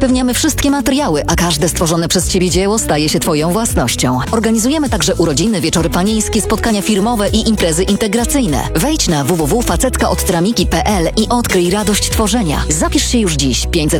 Zapewniamy wszystkie materiały, a każde stworzone przez Ciebie dzieło staje się Twoją własnością. Organizujemy także urodziny, wieczory panieńskie, spotkania firmowe i imprezy integracyjne. Wejdź na www.facetkaodceramiki.pl i odkryj radość tworzenia. Zapisz się już dziś. 500